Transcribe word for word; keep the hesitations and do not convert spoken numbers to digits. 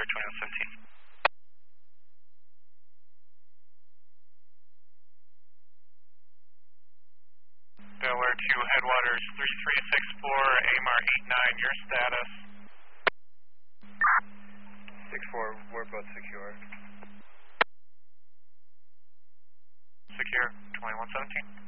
Headwater twenty-one seventeen. Delaware two, Headwaters three three six four, A M R eight nine, your status? six four, we're both secure. Secure, twenty-one seventeen.